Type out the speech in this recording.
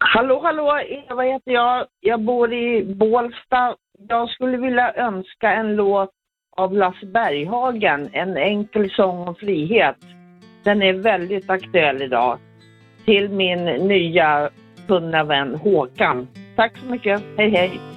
Hallå, hallå, Eva heter jag. Jag bor i Bålsta. Jag skulle vilja önska en låt av Lasse Berghagen, En enkel sång om frihet. Den är väldigt aktuell idag. Till min nya kunna vän Håkan. Tack så mycket. Hej hej.